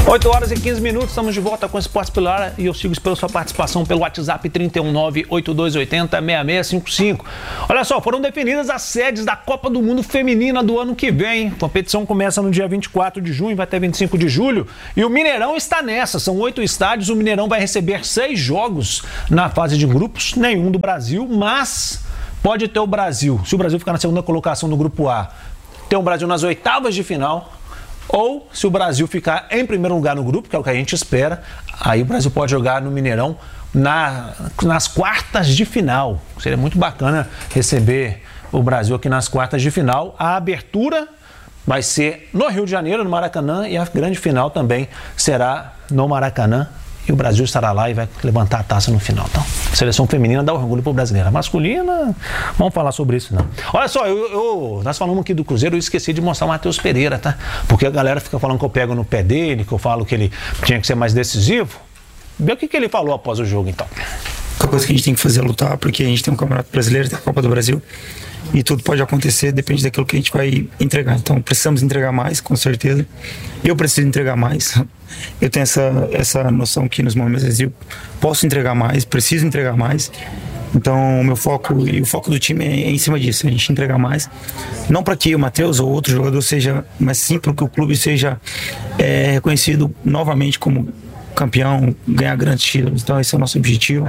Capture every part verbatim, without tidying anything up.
oito horas e quinze minutos, estamos de volta com o Esporte Pilar e eu sigo esperando sua participação pelo WhatsApp trinta e um nove oito dois oito zero seis seis cinco cinco. Olha só, foram definidas as sedes da Copa do Mundo Feminina do ano que vem. A competição começa no dia vinte e quatro de junho, vai até vinte e cinco de julho e o Mineirão está nessa. São oito estádios, o Mineirão vai receber seis jogos na fase de grupos, nenhum do Brasil, mas pode ter o Brasil. Se o Brasil ficar na segunda colocação do grupo A, ter o Brasil nas oitavas de final. Ou, se o Brasil ficar em primeiro lugar no grupo, que é o que a gente espera, aí o Brasil pode jogar no Mineirão na, nas quartas de final. Seria muito bacana receber o Brasil aqui nas quartas de final. A abertura vai ser no Rio de Janeiro, no Maracanã, e a grande final também será no Maracanã. E o Brasil estará lá e vai levantar a taça no final. Então, a seleção feminina dá orgulho para o brasileiro. A masculina, vamos falar sobre isso não. Olha só, eu, eu, nós falamos aqui do Cruzeiro, eu esqueci de mostrar o Matheus Pereira, tá? Porque a galera fica falando que eu pego no pé dele, que eu falo que ele tinha que ser mais decisivo. Vê o que, que ele falou após o jogo, então. A coisa que a gente tem que fazer é lutar, porque a gente tem um Campeonato Brasileiro, tem a Copa do Brasil, e tudo pode acontecer, depende daquilo que a gente vai entregar. Então, precisamos entregar mais, com certeza. Eu preciso entregar mais. Eu tenho essa, essa noção que nos momentos eu posso entregar mais, preciso entregar mais. Então, o meu foco e o foco do time é em cima disso, a gente entregar mais. Não para que o Matheus ou outro jogador seja, mas sim para que o clube seja é, reconhecido novamente como campeão, ganhar grandes títulos. Então, esse é o nosso objetivo.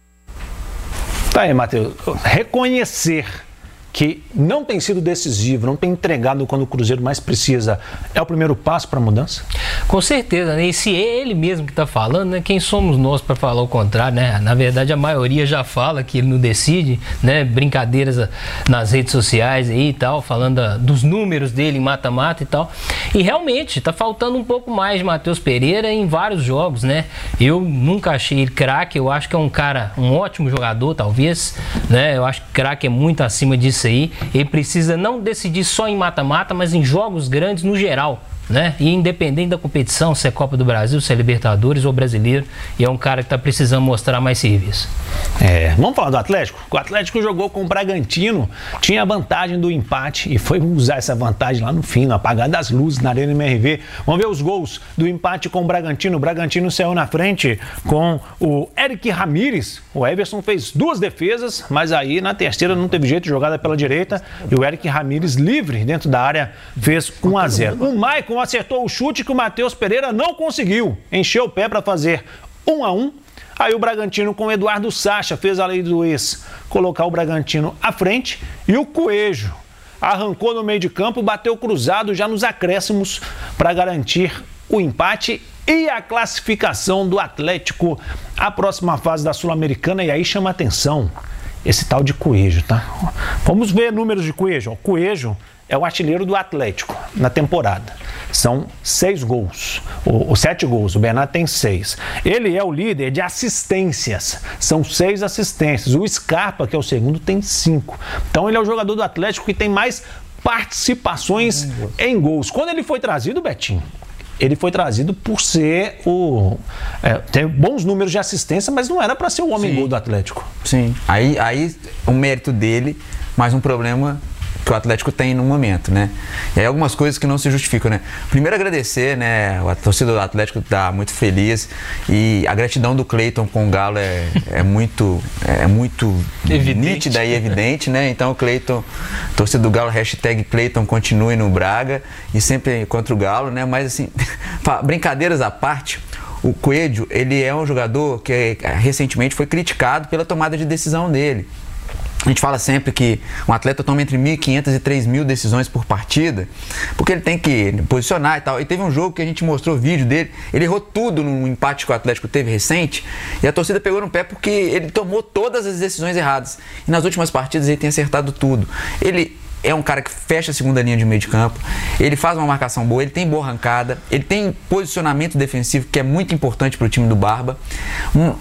Tá aí, Matheus. Reconhecer que não tem sido decisivo, não tem entregado quando o Cruzeiro mais precisa, é o primeiro passo para a mudança? Com certeza, né? E se é ele mesmo que está falando, né? Quem somos nós para falar o contrário, né? Na verdade, a maioria já fala que ele não decide, né? Brincadeiras nas redes sociais aí e tal, falando da, dos números dele em mata-mata e tal. E realmente, está faltando um pouco mais de Matheus Pereira em vários jogos, né? Eu nunca achei ele craque, eu acho que é um cara, um ótimo jogador, talvez, né? Eu acho que craque é muito acima disso aí. Ele precisa não decidir só em mata-mata, mas em jogos grandes no geral, né? E independente da competição, se é Copa do Brasil, se é Libertadores ou Brasileiro, e é um cara que está precisando mostrar mais serviço. É, vamos falar do Atlético? O Atlético jogou com o Bragantino, tinha a vantagem do empate e foi usar essa vantagem lá no fim, no apagar das luzes na Arena M R V. Vamos ver os gols do empate com o Bragantino. O Bragantino saiu na frente com o Eric Ramírez. O Everson fez duas defesas, mas aí na terceira não teve jeito, jogada pela direita, e o Eric Ramírez, livre dentro da área, fez um a zero. O Maicon acertou o chute que o Matheus Pereira não conseguiu, encheu o pé para fazer um a um. Aí o Bragantino com o Eduardo Sacha fez a lei do ex, colocar o Bragantino à frente, e o Coelho arrancou no meio de campo, bateu cruzado já nos acréscimos para garantir o empate e a classificação do Atlético à próxima fase da Sul-Americana. E aí chama atenção esse tal de Coelho, tá? Vamos ver números de Coelho. O Coelho é o artilheiro do Atlético na temporada. São seis gols, ou, ou sete gols, o Bernardo tem seis. Ele é o líder de assistências, são seis assistências. O Scarpa, que é o segundo, tem cinco. Então ele é o jogador do Atlético que tem mais participações em gols. Quando ele foi trazido, Betinho, ele foi trazido por ser o... É, tem bons números de assistência, mas não era para ser o homem-gol do Atlético. Sim, aí, aí o mérito dele, mas um problema que o Atlético tem no momento, né? E aí algumas coisas que não se justificam, né? Primeiro agradecer, né? A torcida do Atlético está muito feliz e a gratidão do Cleiton com o Galo é, é muito, é muito nítida e evidente, né? Então o Cleiton, torcida do Galo, hashtag Cleiton continue no Braga e sempre contra o Galo, né? Mas assim, brincadeiras à parte, o Coelho, ele é um jogador que recentemente foi criticado pela tomada de decisão dele. A gente fala sempre que um atleta toma entre mil e quinhentas e três mil decisões por partida, porque ele tem que posicionar e tal. E teve um jogo que a gente mostrou o vídeo dele, ele errou tudo no empate que o Atlético teve recente, e a torcida pegou no pé porque ele tomou todas as decisões erradas. E nas últimas partidas ele tem acertado tudo. Ele é um cara que fecha a segunda linha de meio de campo, ele faz uma marcação boa, ele tem boa arrancada, ele tem posicionamento defensivo que é muito importante para o time do Barba. Um,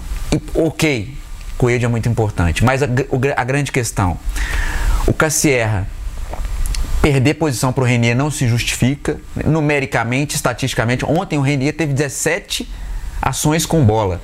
ok, Coelho é muito importante, mas a, a grande questão, o Cassierra perder posição para o Renier não se justifica, numericamente, estatisticamente. Ontem o Renier teve dezessete ações com bola,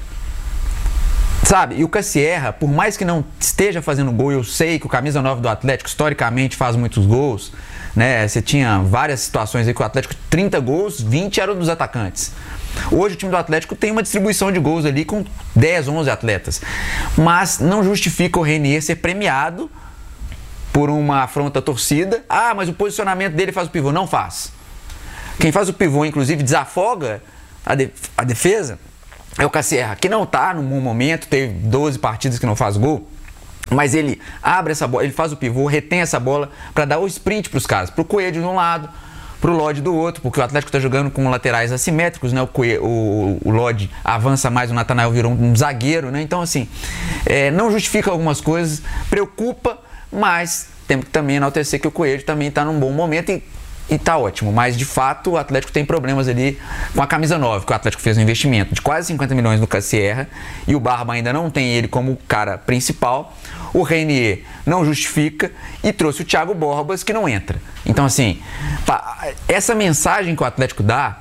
sabe? E o Cassierra, por mais que não esteja fazendo gol, eu sei que o camisa nove do Atlético historicamente faz muitos gols, né? Você tinha várias situações aí com o Atlético, trinta gols, vinte eram dos atacantes. Hoje o time do Atlético tem uma distribuição de gols ali com dez, onze atletas. Mas não justifica o Reinier ser premiado por uma afronta à torcida. Ah, mas o posicionamento dele faz o pivô. Não faz. Quem faz o pivô, inclusive, desafoga a, de, a defesa é o Casierra, que não está num bom momento, teve doze partidas que não faz gol. Mas ele abre essa bola, ele faz o pivô, retém essa bola para dar o sprint para os caras, para o Coelho de um lado, para o Lodge do outro, porque o Atlético está jogando com laterais assimétricos, né? O, Coelho, o, o Lodge avança mais, o Natanael virou um zagueiro, né? Então, assim, é, não justifica algumas coisas, preocupa, mas temos que também enaltecer que o Coelho também está num bom momento e E tá ótimo, mas de fato o Atlético tem problemas ali com a camisa nove, que o Atlético fez um investimento de quase cinquenta milhões no Casierra e o Barba ainda não tem ele como cara principal. O Reinier não justifica e trouxe o Thiago Borbas, que não entra. Então, assim, essa mensagem que o Atlético dá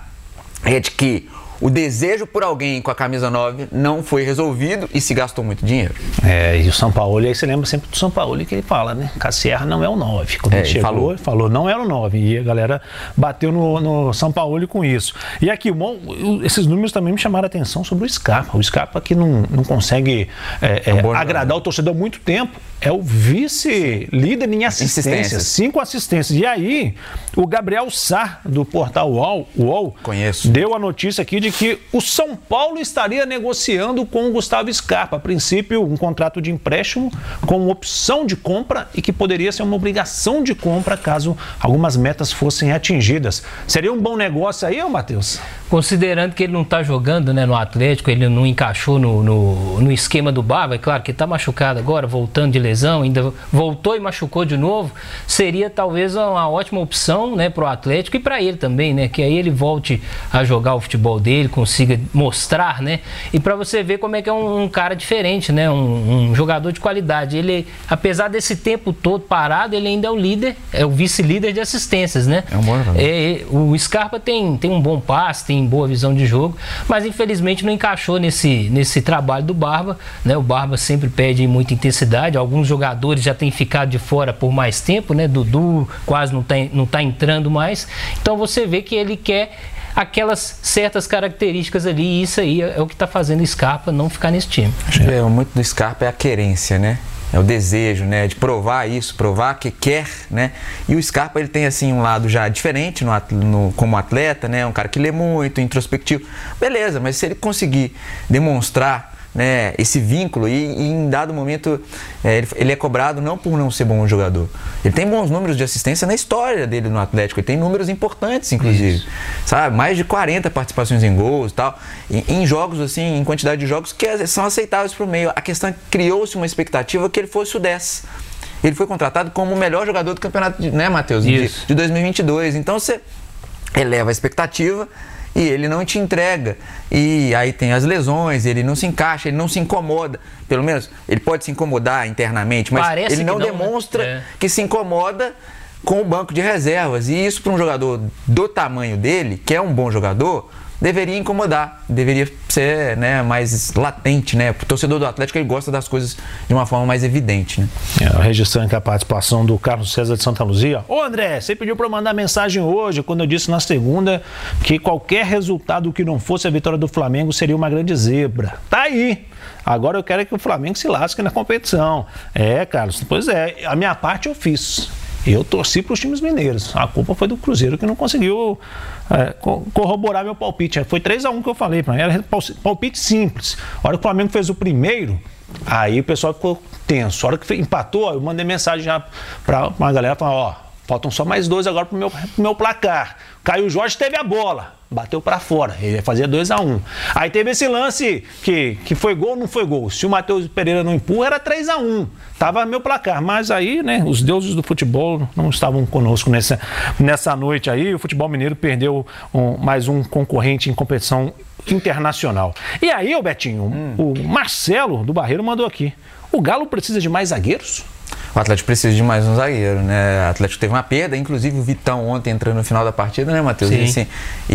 é de que o desejo por alguém com a camisa nove não foi resolvido e se gastou muito dinheiro. É, e o São Paulo, aí você lembra sempre do São Paulo que ele fala, né? Casierra não é o nove. Quando é, ele chegou, falou. ele falou, não era o nove. E a galera bateu no, no São Paulo com isso. E aqui, bom, esses números também me chamaram a atenção sobre o Scarpa. O Scarpa que não, não consegue é, é, é agradar o torcedor há muito tempo. É o vice-líder em assistências, cinco assistências. E aí, o Gabriel Sá, do portal U O L, U O L Conheço. deu a notícia aqui de que o São Paulo estaria negociando com o Gustavo Scarpa. A princípio, um contrato de empréstimo com opção de compra e que poderia ser uma obrigação de compra caso algumas metas fossem atingidas. Seria um bom negócio aí, ô Matheus? Considerando que ele não está jogando, né, no Atlético, ele não encaixou no, no, no esquema do Barba, é claro que está machucado agora, voltando de lesão, ainda voltou e machucou de novo, seria talvez uma ótima opção, né, para o Atlético e para ele também, né, que aí ele volte a jogar o futebol dele, consiga mostrar, né, e para você ver como é que é um, um cara diferente, né, um, um jogador de qualidade. Ele, apesar desse tempo todo parado, ele ainda é o líder, é o vice-líder de assistências, né. É um bom jogador. É, o Scarpa tem, tem um bom passe, tem boa visão de jogo, mas infelizmente não encaixou nesse, nesse trabalho do Barba, né? O Barba sempre pede muita intensidade, alguns jogadores já têm ficado de fora por mais tempo, né? Dudu quase não está não tá entrando mais, então você vê que ele quer aquelas certas características ali, e isso aí é o que está fazendo o Scarpa não ficar nesse time. Acho que é, muito do Scarpa é a querência, né? É o desejo, né, de provar isso, provar que quer, né? E o Scarpa, ele tem assim um lado já diferente no, no, como atleta, né? Um cara que lê muito, introspectivo. Beleza, mas se ele conseguir demonstrar, né, esse vínculo e, e em dado momento é, ele, ele é cobrado não por não ser bom jogador. Ele tem bons números de assistência na história dele no Atlético, ele tem números importantes, inclusive. Isso. Sabe? Mais de quarenta participações em gols e tal, em, em jogos assim, em quantidade de jogos que são aceitáveis para o meio. A questão é que criou-se uma expectativa que ele fosse o dez. Ele foi contratado como o melhor jogador do campeonato, de, né, Matheus? De, de dois mil e vinte e dois. Então você eleva a expectativa e ele não te entrega, e aí tem as lesões, ele não se encaixa, ele não se incomoda, pelo menos ele pode se incomodar internamente, mas Parece ele não, não demonstra, né? é. que se incomoda com o banco de reservas, e isso para um jogador do tamanho dele, que é um bom jogador, deveria incomodar, deveria ser, né, mais latente, né? O torcedor do Atlético, ele gosta das coisas de uma forma mais evidente, né? É, registrando aqui a participação do Carlos César de Santa Luzia. Ô André, você pediu para eu mandar mensagem hoje, quando eu disse na segunda que qualquer resultado que não fosse a vitória do Flamengo seria uma grande zebra. Tá aí! Agora eu quero que o Flamengo se lasque na competição. É, Carlos, pois é, a minha parte eu fiz. Eu torci para os times mineiros. A culpa foi do Cruzeiro que não conseguiu é, corroborar meu palpite. Foi três a um que eu falei para mim. Era palpite simples. A hora que o Flamengo fez o primeiro, aí o pessoal ficou tenso. A hora que empatou, eu mandei mensagem já para uma galera falando, ó, faltam só mais dois agora pro meu, pro meu placar. Caio Jorge teve a bola, bateu para fora, ele ia fazer dois a um. Aí teve esse lance que, que foi gol ou não foi gol. Se o Matheus Pereira não empurra, era três a um. Tava meu placar, mas aí, né, os deuses do futebol não estavam conosco nessa, nessa noite aí. O futebol mineiro perdeu um, mais um concorrente em competição internacional. E aí, ô Betinho, hum. o Marcelo do Barreiro mandou aqui. O Galo precisa de mais zagueiros? O Atlético precisa de mais um zagueiro, né? O Atlético teve uma perda, inclusive o Vitão ontem entrando no final da partida, né, Matheus? E, assim,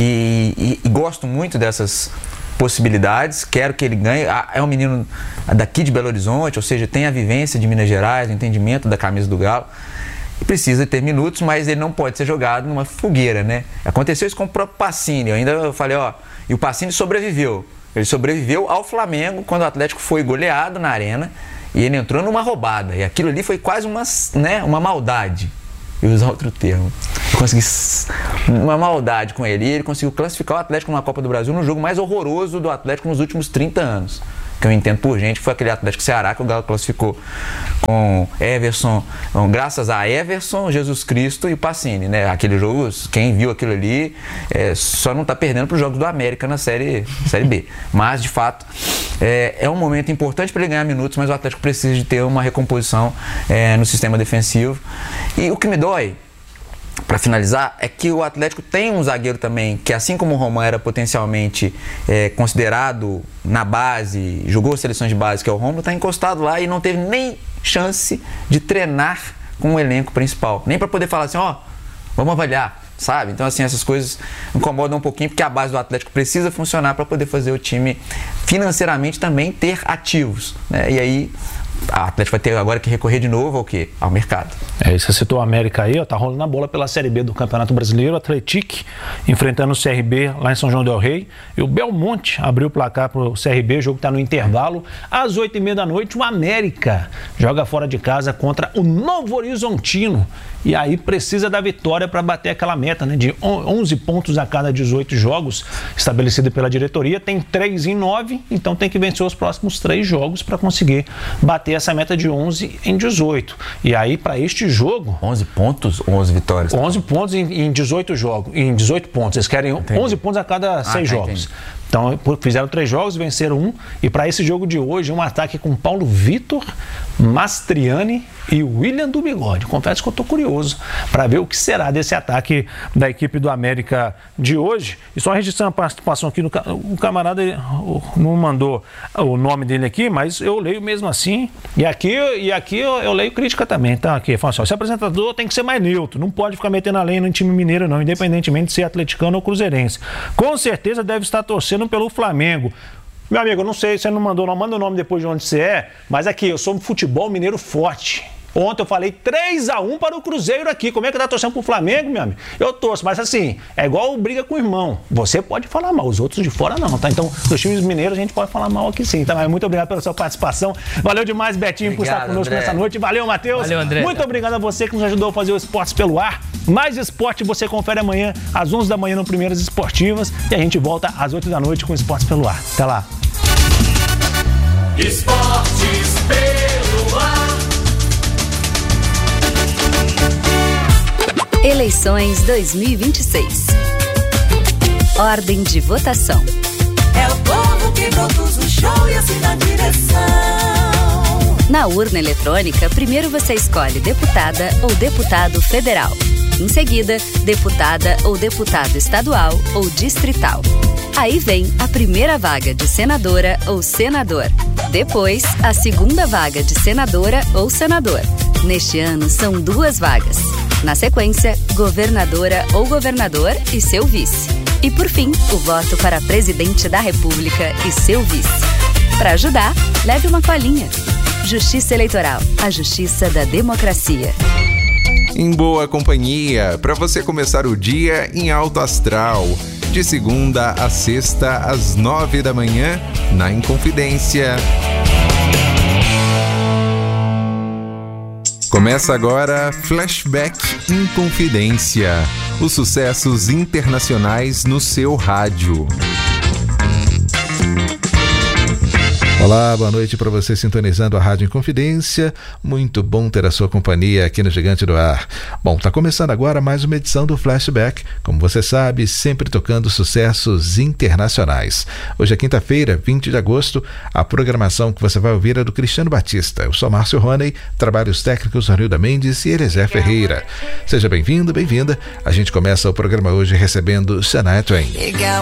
e, e, e gosto muito dessas possibilidades, quero que ele ganhe. É um menino daqui de Belo Horizonte, ou seja, tem a vivência de Minas Gerais, o entendimento da camisa do Galo. precisa ter minutos, mas ele não pode ser jogado numa fogueira, né? Aconteceu isso com o próprio Pacini. Eu ainda falei, ó, e o Pacini sobreviveu. Ele sobreviveu ao Flamengo quando o Atlético foi goleado na Arena e ele entrou numa roubada. E aquilo ali foi quase uma, né, uma maldade. Eu vou usar outro termo. Eu consegui uma maldade com ele. E ele conseguiu classificar o Atlético numa Copa do Brasil no jogo mais horroroso do Atlético nos últimos trinta anos. Que eu entendo por gente, foi aquele Atlético Ceará que o Galo classificou com Everson, com, graças a Everson, Jesus Cristo e Pacini, né? Aquele jogo, quem viu aquilo ali, é, só não está perdendo para os jogos do América na série, série B. Mas, de fato, é, é um momento importante para ele ganhar minutos, mas o Atlético precisa de ter uma recomposição é, no sistema defensivo. E o que me dói, para finalizar, é que o Atlético tem um zagueiro também que, assim como o Roman era potencialmente é, considerado na base, jogou seleções de base, que é o Romulo, está encostado lá e não teve nem chance de treinar com o elenco principal, nem para poder falar assim, ó, vamos avaliar, sabe? Então, assim, essas coisas incomodam um pouquinho, porque a base do Atlético precisa funcionar para poder fazer o time financeiramente também ter ativos, né? E aí a Atlético vai ter agora que recorrer de novo ao quê? Ao mercado. É, você citou a América aí, ó, tá rolando a bola pela Série B do Campeonato Brasileiro, Atlético enfrentando o C R B lá em São João del Rei, e o Belmonte abriu o placar pro C R B, o jogo tá no intervalo, às oito e meia da noite, o América joga fora de casa contra o Novo Horizontino, e aí precisa da vitória para bater aquela meta, né, de onze pontos a cada dezoito jogos, estabelecida pela diretoria, tem três em nove, então tem que vencer os próximos três jogos para conseguir bater essa meta de onze em dezoito. E aí, para este jogo... onze pontos ou onze vitórias? onze pontos em, em dezoito jogos, em dezoito pontos. Eles querem entendi. onze pontos a cada ah, seis tá, jogos. Entendi. Então, fizeram três jogos, venceram um. E para esse jogo de hoje, um ataque com Paulo Vitor, Mastriani e William do Bigode. Confesso que eu estou curioso para ver o que será desse ataque da equipe do América de hoje. E só registrando a participação aqui, no, o camarada ele, não mandou o nome dele aqui, mas eu leio mesmo assim. E aqui, e aqui eu, eu leio crítica também. Tá? Aqui, fala assim, ó, esse apresentador tem que ser mais neutro, não pode ficar metendo a lenha no time mineiro não, independentemente de ser atleticano ou cruzeirense. Com certeza deve estar torcendo pelo Flamengo. Meu amigo, eu não sei, você não mandou, não manda o nome depois de onde você é, mas aqui, eu sou um futebol mineiro forte. Ontem eu falei três a um para o Cruzeiro aqui. Como é que tá torcendo pro Flamengo, meu amigo? Eu torço, mas assim, é igual briga com o irmão. Você pode falar mal, os outros de fora não, tá? Então, dos times mineiros a gente pode falar mal aqui sim, tá? Mas muito obrigado pela sua particição. Valeu demais, Betinho, obrigado, por estar conosco André. Nessa noite. Valeu, Matheus. Valeu, André. Muito obrigado a você que nos ajudou a fazer o Esportes pelo Ar. Mais esporte você confere amanhã às onze da manhã no Primeiras Esportivas e a gente volta às oito da noite com Esportes pelo Ar. Até lá. Esportes pelo Ar. Eleições dois mil e vinte e seis. Ordem de votação. É o povo que produz o show e assina a direção. Na urna eletrônica, primeiro você escolhe deputada ou deputado federal. Em seguida, deputada ou deputado estadual ou distrital. Aí vem a primeira vaga de senadora ou senador. Depois, a segunda vaga de senadora ou senador. Neste ano, são duas vagas. Na sequência, governadora ou governador e seu vice. E por fim, o voto para presidente da República e seu vice. Para ajudar, leve uma colinha. Justiça Eleitoral, a justiça da democracia. Em boa companhia, para você começar o dia em alto astral. De segunda a sexta, às nove da manhã, na Inconfidência. Começa agora Flashback Inconfidência. Os sucessos internacionais no seu rádio. Olá, boa noite para você sintonizando a Rádio Inconfidência. Muito bom ter a sua companhia aqui no Gigante do Ar. Bom, tá começando agora mais uma edição do Flashback. Como você sabe, sempre tocando sucessos internacionais. Hoje é quinta-feira, vinte de agosto. A programação que você vai ouvir é do Cristiano Batista. Eu sou Márcio Roney, trabalhos técnicos Ronilda Mendes e Eliezer Ferreira. Seja bem-vindo, bem-vinda. A gente começa o programa hoje recebendo Shania Twain.